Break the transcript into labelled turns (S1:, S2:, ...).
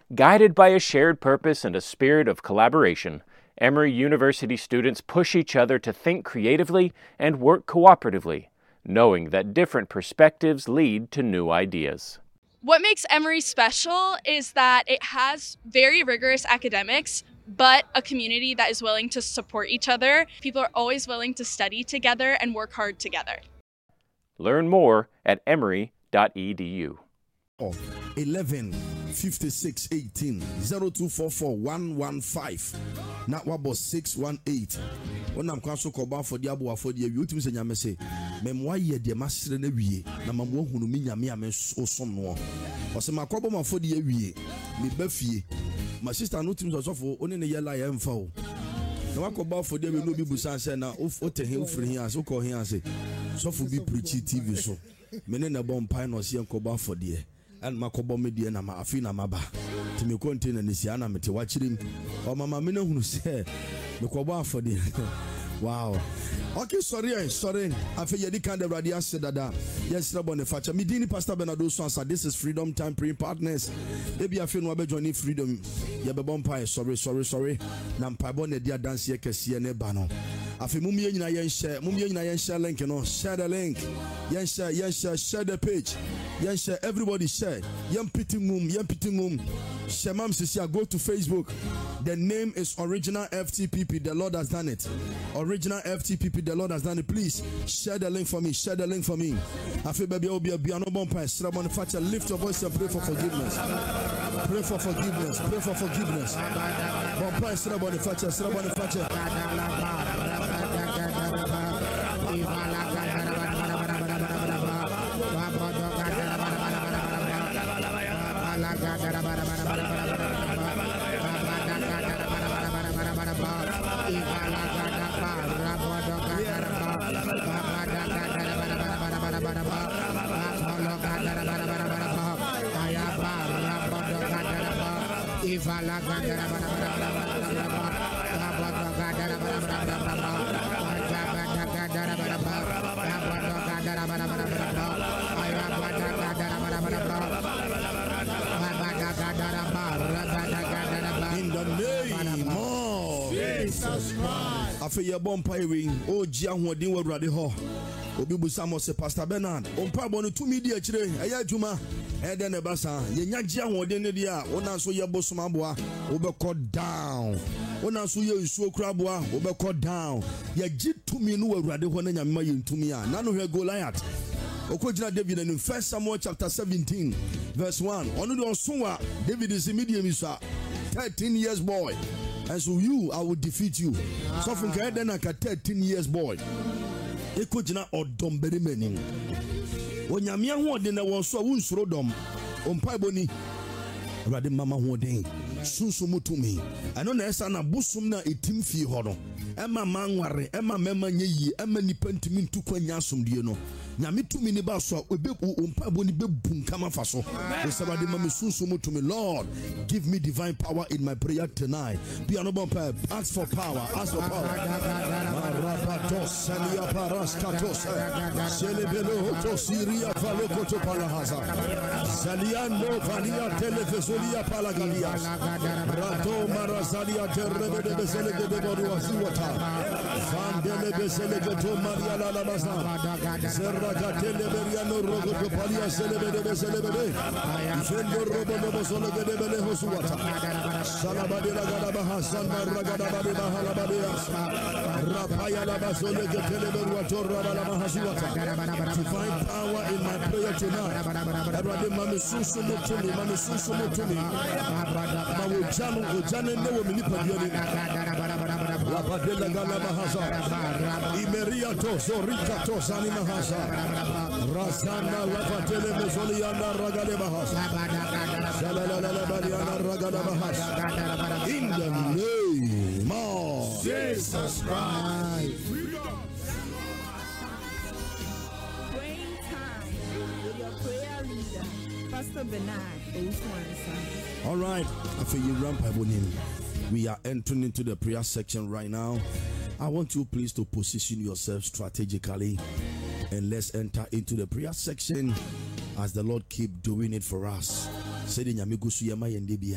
S1: Guided by a shared purpose and a spirit of collaboration, Emory University students push each other to think creatively and work cooperatively, knowing that different perspectives lead to new ideas.
S2: What makes Emory special is that it has very rigorous academics, but a community that is willing to support each other. People are always willing to study together and work hard together.
S1: Learn more at emory.edu.
S3: 11 56 18 0244 115 na wabo 618 onam kwaso koba for the abo for the YouTube se nyame se memwa ye de masere na wie na mamwo hunu mi nyame ame osom no o se makobo ma for the wie me ba fie my sister no tim so for oni ne yela ya mfa o na wakoba for the no bi busan se na o te he ofri he ase ko he ase so for bi preach TV so me ne na bom pai no se enkoba for the and makobo media na ma afi na maba timi container ni sia na mete wachirim o mama me na hunu se me kobo afode wow okay sorry afi yedi kan de radio sedada yes rabon facha me dini pastor Bernardo Swansa. This is Freedom Time Praying Partners ebi afi no abejoin freedom ye be bon pai sorry na mpabo na dia dance ye kese ne ba no afi mum ye nyina yen share link no share the link yen share the page yen share everybody share yen piting mum shemam sisia go to Facebook. The name is Original FTPP. The Lord has done it. Original FTPP. The Lord has done it. Please share the link for me. I feel baby will be a piano bomb pie. Lift your voice and pray for forgiveness. Bomb pie. In the name of Jesus Christ. After your bomb piring, oh, Jian Wadin will rally ho. Obibu Samo se Pastor Bernard. On Pabon 2 media chile, Aya Juma, Eden Ebasa, Yenyajian Wadin dia, Ona so your bossumabua, Obeko down. Ona so you so crabwa, Obeko down. Ya jit to me no radi when ya mayin to me. None of your Goliath. Okojina David in 1 Samuel chapter 17, verse 1. Onu do Sunwa, David is a medium, 13 years boy. And so I will defeat you. So from Kaden, 13 years boy. Ekojina odombere menim. Onyamia ho de na won so wunsuro dom. Ompai boni. Awade mama ho den. Sunsu mutumi. Ano na esa na busum na etim fie ho no. Ema manware, ema mema nyeyi, ema nipa ntimi ntukwanya asomdie no. Nyame tumi ni ba so obebu ompai boni bebu nkama fa so. Esabade mama sunsu mutumi. Lord, give me divine power in my prayer tonight. Be an open prayer. Ask for power. Salia paras katos selebelo to Syria faloko to palahaza Saliano valia televisolia palagalias rato marazalia terrebe de beselege de boruaziwata vandele beselege to Maria la baza zerraga teleberiano rogo to palia selebe de beselebe ifendo robo de beselege de bele hosuwata salabade la gada hasan ragada bade bahala bade rapaya la bazole to find power in my prayer tonight. Everybody, mami susu mutumi. Mawu janu ne wo mini padioni. La padela gala mahaza. Imeria to zorika to sani mahaza. Razana la patele mezoli anda ragale mahaza. Shalala bariana ragala mahaza. In the name of Jesus Christ.
S4: Pastor Bernard.
S3: All right, after you run we are entering into the prayer section right now. I want you please to position yourself strategically and let's enter into the prayer section as the Lord keep doing it for us.